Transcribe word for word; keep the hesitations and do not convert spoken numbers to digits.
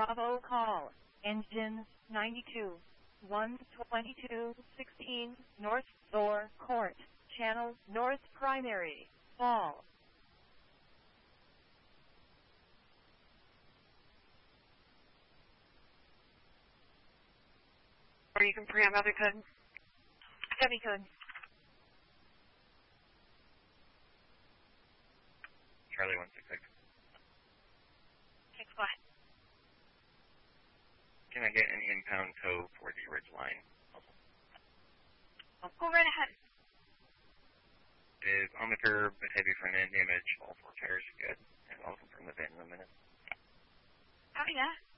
Bravo call. Engine ninety-two. one twenty-two sixteen North Thor Court. Channel North Primary. Fall. Or you can preamp other code. Heavy code. Charlie one six six. Six what? Can I get an impound tow for the ridge line? I'll go right ahead. Is on the curb, heavy front end damage, all four tires good, and I'll confirm the van in a minute. Copy that.